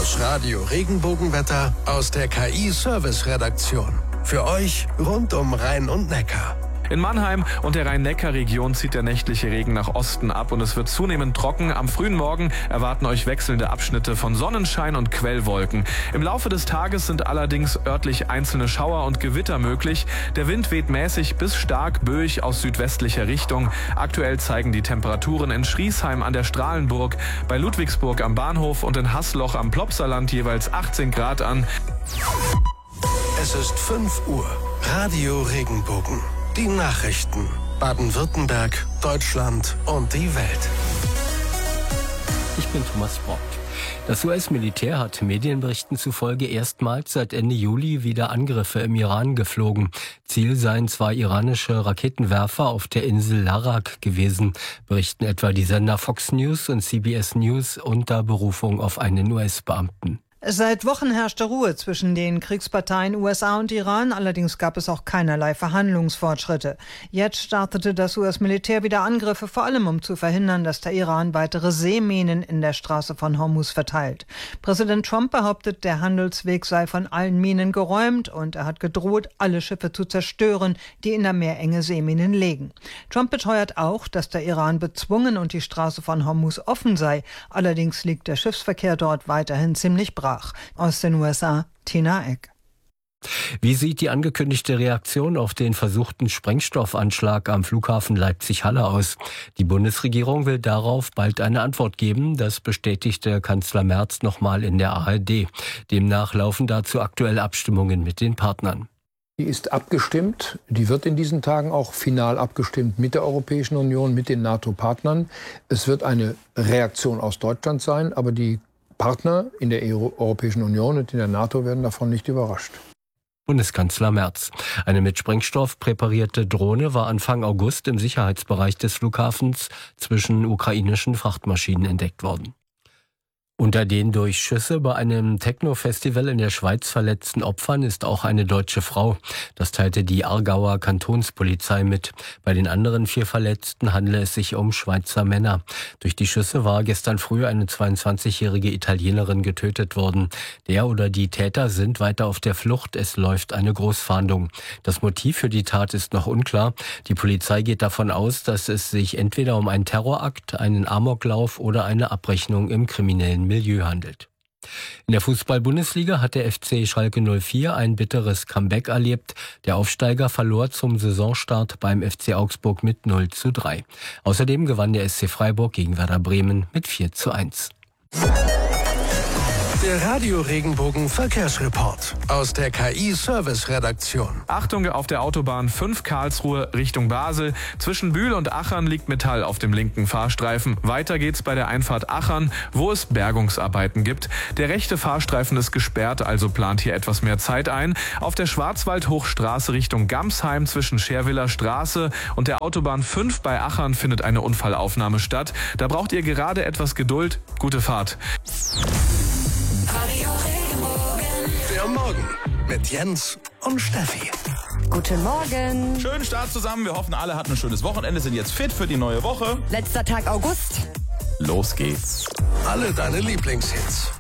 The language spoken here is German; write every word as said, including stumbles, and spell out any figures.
Das Radio Regenbogenwetter aus der K I-Service-Redaktion. Für euch rund um Rhein und Neckar. In Mannheim und der Rhein-Neckar-Region zieht der nächtliche Regen nach Osten ab und es wird zunehmend trocken. Am frühen Morgen erwarten euch wechselnde Abschnitte von Sonnenschein und Quellwolken. Im Laufe des Tages sind allerdings örtlich einzelne Schauer und Gewitter möglich. Der Wind weht mäßig bis stark böig aus südwestlicher Richtung. Aktuell zeigen die Temperaturen in Schriesheim an der Strahlenburg, bei Ludwigsburg am Bahnhof und in Haßloch am Plopsaland jeweils achtzehn Grad an. Es ist fünf Uhr. Radio Regenbogen. Die Nachrichten. Baden-Württemberg, Deutschland und die Welt. Ich bin Thomas Brock. Das U S-Militär hat Medienberichten zufolge erstmals seit Ende Juli wieder Angriffe im Iran geflogen. Ziel seien zwei iranische Raketenwerfer auf der Insel Larak gewesen, berichten etwa die Sender Fox News und C B S News unter Berufung auf einen U S-Beamten. Seit Wochen herrschte Ruhe zwischen den Kriegsparteien U S A und Iran, allerdings gab es auch keinerlei Verhandlungsfortschritte. Jetzt startete das U S-Militär wieder Angriffe, vor allem um zu verhindern, dass der Iran weitere Seeminen in der Straße von Hormuz verteilt. Präsident Trump behauptet, der Handelsweg sei von allen Minen geräumt und er hat gedroht, alle Schiffe zu zerstören, die in der Meerenge Seeminen legen. Trump beteuert auch, dass der Iran bezwungen und die Straße von Hormuz offen sei. Allerdings liegt der Schiffsverkehr dort weiterhin ziemlich brach. Aus den U S A, Tina Eck. Wie sieht die angekündigte Reaktion auf den versuchten Sprengstoffanschlag am Flughafen Leipzig-Halle aus? Die Bundesregierung will darauf bald eine Antwort geben. Das bestätigte Kanzler Merz nochmal in der A R D. Demnach laufen dazu aktuell Abstimmungen mit den Partnern. Die ist abgestimmt. Die wird in diesen Tagen auch final abgestimmt mit der Europäischen Union, mit den NATO-Partnern. Es wird eine Reaktion aus Deutschland sein, aber die Partner in der Europäischen Union und in der NATO werden davon nicht überrascht. Bundeskanzler Merz. Eine mit Sprengstoff präparierte Drohne war Anfang August im Sicherheitsbereich des Flughafens zwischen ukrainischen Frachtmaschinen entdeckt worden. Unter den durch Schüsse bei einem Techno-Festival in der Schweiz verletzten Opfern ist auch eine deutsche Frau. Das teilte die Aargauer Kantonspolizei mit. Bei den anderen vier Verletzten handele es sich um Schweizer Männer. Durch die Schüsse war gestern früh eine zweiundzwanzigjährige Italienerin getötet worden. Der oder die Täter sind weiter auf der Flucht. Es läuft eine Großfahndung. Das Motiv für die Tat ist noch unklar. Die Polizei geht davon aus, dass es sich entweder um einen Terrorakt, einen Amoklauf oder eine Abrechnung im kriminellen Milieu handelt. In der Fußball-Bundesliga hat der F C Schalke null vier ein bitteres Comeback erlebt. Der Aufsteiger verlor zum Saisonstart beim F C Augsburg mit null zu drei. Außerdem gewann der S C Freiburg gegen Werder Bremen mit vier zu eins. Der Radio Regenbogen Verkehrsreport aus der K I-Service-Redaktion. Achtung auf der Autobahn fünf Karlsruhe Richtung Basel. Zwischen Bühl und Achern liegt Metall auf dem linken Fahrstreifen. Weiter geht's bei der Einfahrt Achern, wo es Bergungsarbeiten gibt. Der rechte Fahrstreifen ist gesperrt, also plant hier etwas mehr Zeit ein. Auf der Schwarzwaldhochstraße Richtung Gamsheim zwischen Scherwiller Straße und der Autobahn fünf bei Achern findet eine Unfallaufnahme statt. Da braucht ihr gerade etwas Geduld. Gute Fahrt. Radio Regenbogen. Der Morgen mit Jens und Steffi. Guten Morgen. Schönen Start zusammen. Wir hoffen, alle hatten ein schönes Wochenende, sind jetzt fit für die neue Woche. Letzter Tag August. Los geht's. Alle deine Lieblingshits.